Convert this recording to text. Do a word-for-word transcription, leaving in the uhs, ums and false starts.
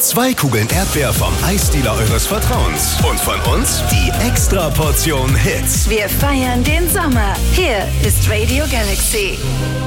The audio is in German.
Zwei Kugeln Erdbeer vom Eisdealer eures Vertrauens. Und von uns die Extra-Portion Hits. Wir feiern den Sommer. Hier ist Radio Galaxy.